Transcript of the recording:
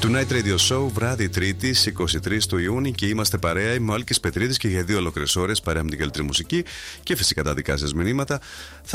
Tonight Radio Show, βράδυ Τρίτης 23 του Ιούνιου και είμαστε παρέα. Είμαι ο Άλκης Πετρίδης και για 2 ολόκληρες ώρες παρέα με την καλύτερη μουσική και φυσικά τα δικά σας μηνύματα.